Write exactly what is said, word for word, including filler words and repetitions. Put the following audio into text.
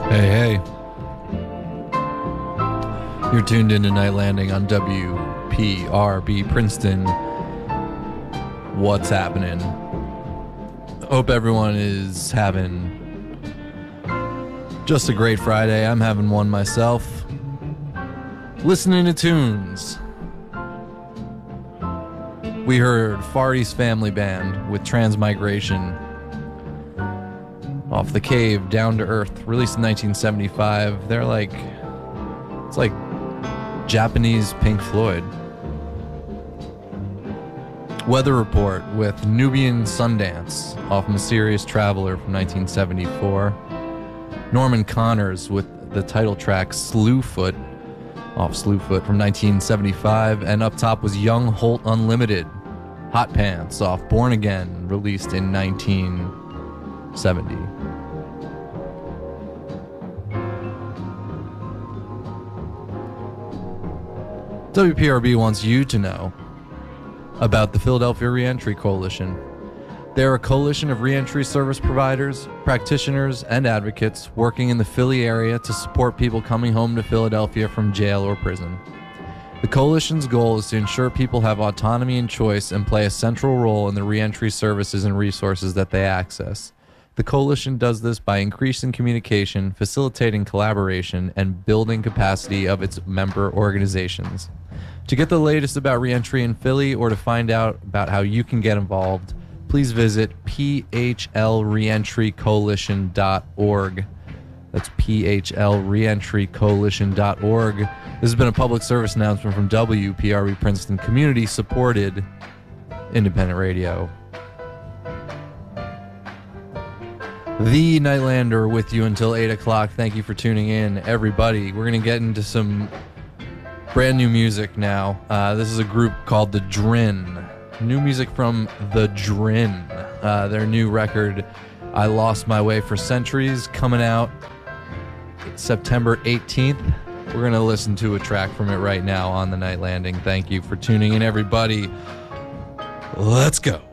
Hey, hey. You're tuned into Night Landing on W P R B Princeton. What's happening? Hope everyone is having just a great Friday. I'm having one myself. Listening to tunes. We heard Far East Family Band with Transmigration off the Cave, Down to Earth, released in nineteen seventy-five. They're like, it's like Japanese Pink Floyd. Weather Report with Nubian Sundance off Mysterious Traveler from nineteen seventy-four. Norman Connors with the title track Slewfoot off Slewfoot from nineteen seventy-five. And up top was Young Holt Unlimited, Hot Pants off Born Again, released in nineteen seventy. W P R B wants you to know about the Philadelphia Reentry Coalition. They're a coalition of reentry service providers, practitioners, and advocates working in the Philly area to support people coming home to Philadelphia from jail or prison. The coalition's goal is to ensure people have autonomy and choice and play a central role in the reentry services and resources that they access. The coalition does this by increasing communication, facilitating collaboration, and building capacity of its member organizations. To get the latest about reentry in Philly or to find out about how you can get involved, please visit p h l reentry coalition dot org. That's p h l reentry coalition dot org. This has been a public service announcement from W P R B Princeton, community-supported independent radio. The Nightlander with you until eight o'clock. Thank you for tuning in, everybody. We're going to get into some brand new music now. Uh, this is a group called The Drin. New music from The Drin. Uh, their new record, I Lost My Way for Centuries, coming out September eighteenth. We're going to listen to a track from it right now on The Night Landing. Thank you for tuning in, everybody. Let's go.